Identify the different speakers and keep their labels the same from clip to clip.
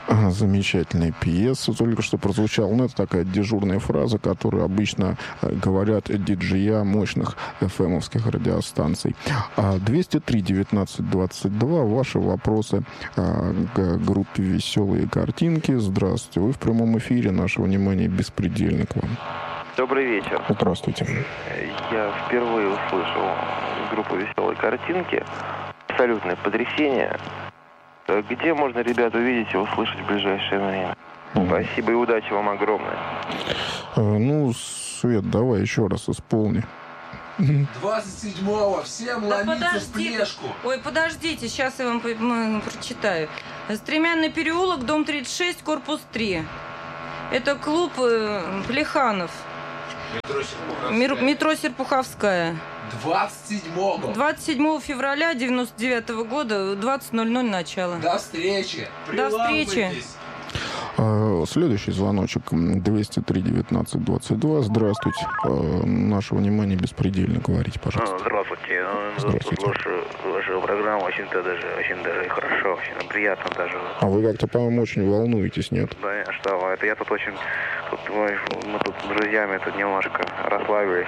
Speaker 1: Замечательная пьеса только что прозвучала. Ну, это такая дежурная фраза, которую обычно говорят диджея мощных FM-овских радиостанций. 203-19-22. Ваши вопросы к группе «Веселые картинки». Здравствуйте. Вы в прямом эфире. Наше внимание беспредельно к вам.
Speaker 2: Добрый вечер.
Speaker 1: Здравствуйте.
Speaker 2: Я впервые услышал группу «Веселые картинки». Абсолютное потрясение. Где можно, ребят, увидеть и услышать в ближайшее время? Спасибо и удачи вам огромное.
Speaker 1: Ну, Свет, давай еще раз исполни.
Speaker 3: 27-го всем ломиться в плешку.
Speaker 4: Ой, подождите, сейчас я вам прочитаю. Стремянный переулок, дом 36, корпус 3. Это клуб Плеханов. Метро Серпуховская. 27 февраля 99 года, 20:00 начало.
Speaker 3: До встречи.
Speaker 4: До встречи.
Speaker 1: Следующий звоночек 203-19-22. Здравствуйте. Наше внимание беспредельно. Говорите, пожалуйста.
Speaker 2: Здравствуйте.
Speaker 1: Здравствуйте.
Speaker 2: Ваша программа очень даже хорошо, очень приятно даже.
Speaker 1: А вы как-то, по-моему, очень волнуетесь, нет?
Speaker 2: Да, что вы, это я тут очень... мы тут с друзьями тут немножко расслабились.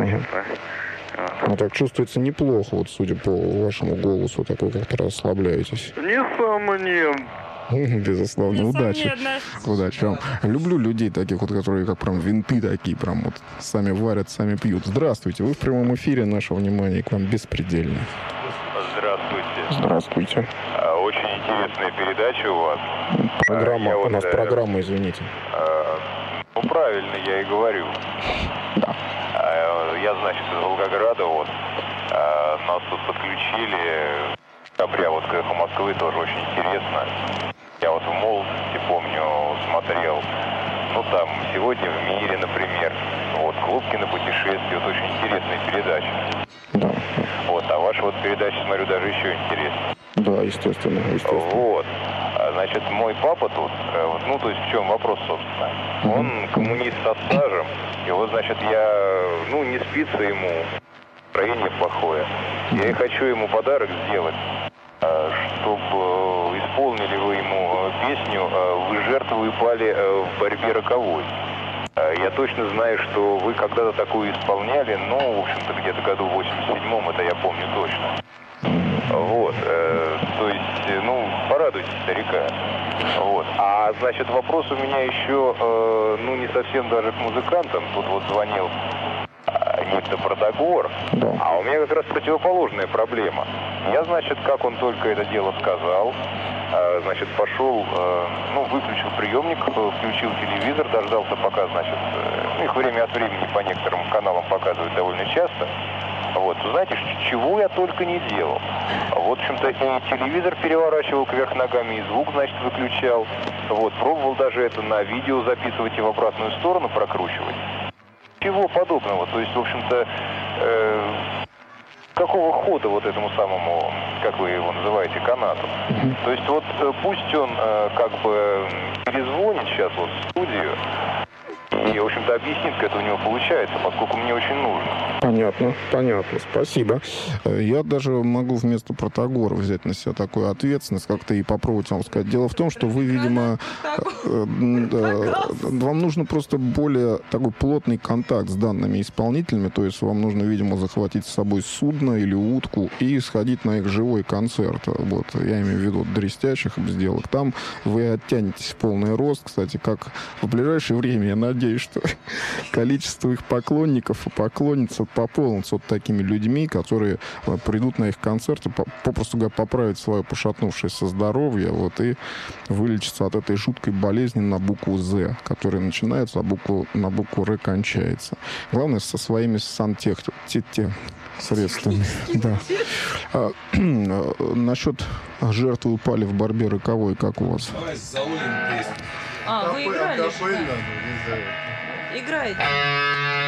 Speaker 1: Ну, так чувствуется неплохо, вот судя по вашему голосу, такой как-то расслабляетесь.
Speaker 2: Несомненно.
Speaker 1: Безусловно, удачи. Удачи вам. Люблю людей таких вот, которые как прям винты такие, прям вот сами варят, сами пьют. Здравствуйте, вы в прямом эфире, наше внимание к вам беспредельно.
Speaker 5: Здравствуйте.
Speaker 1: Здравствуйте.
Speaker 5: Очень интересная передача у вас.
Speaker 1: Программа, у нас программа, извините.
Speaker 5: Ну, правильно я и говорю.
Speaker 1: Да.
Speaker 5: Я, значит, из Волгограда, вот. Нас тут подключили. Декабря, вот к «Эхо Москвы» тоже очень интересно. Я вот в молодости помню, смотрел. Ну, там, «Сегодня в мире», например. Вот, «Клуб кинопутешествий». Вот очень интересная передача.
Speaker 1: Да.
Speaker 5: Вот, а ваша вот передача, смотрю, даже еще интереснее.
Speaker 1: Да, естественно.
Speaker 5: Вот. Значит, мой папа тут, вот, ну, то есть в чем вопрос, собственно. Он коммунист со стажем, и вот, значит, не спится ему, настроение плохое. Я и хочу ему подарок сделать, чтобы исполнили вы ему песню «Вы жертвы пали в борьбе роковой». Я точно знаю, что вы когда-то такую исполняли, но, в общем-то, где-то году в 87-м, это я помню точно. Вот, то есть, порадуйте старика. Вот. А, значит, вопрос у меня еще, не совсем даже к музыкантам. Тут вот звонил некто Протагор,
Speaker 1: Да.
Speaker 5: А у меня как раз противоположная проблема. Я, значит, как он только это дело сказал, значит, пошел, выключил приемник, включил телевизор, дождался пока, значит, их время от времени по некоторым каналам показывают довольно часто. Вот, знаете, чего я только не делал. Вот, в общем-то, и телевизор переворачивал кверх ногами, и звук, значит, выключал. Вот, пробовал даже это на видео записывать и в обратную сторону прокручивать. Чего подобного. То есть, в общем-то, какого хода вот этому самому, как вы его называете, канату. То есть, вот пусть он как бы перезвонит сейчас вот в студию, и, в общем-то, объяснит, как это у него получается, поскольку мне очень нужно.
Speaker 1: Понятно, спасибо. Я даже могу вместо Протагора взять на себя такую ответственность, как-то и попробовать вам сказать. Дело в том, что вы, видимо, вам нужно просто более такой плотный контакт с данными исполнителями, то есть вам нужно, видимо, захватить с собой судно или утку и сходить на их живой концерт. Вот, я имею в виду дрестящих сделок. Там вы оттянетесь в полный рост, кстати, как в ближайшее время, я надеюсь, что количество их поклонников и поклонниц пополнится вот такими людьми, которые придут на их концерты, попросту говоря, поправить свое пошатнувшееся здоровье, вот, и вылечиться от этой жуткой болезни на букву «З», которая начинается, а на букву «Р» кончается. Главное, со своими средствами. Да. Насчет «Жертвы упали в борьбе роковой», как у вас?
Speaker 3: Давай заловим песню.
Speaker 4: Вы играли? Играете.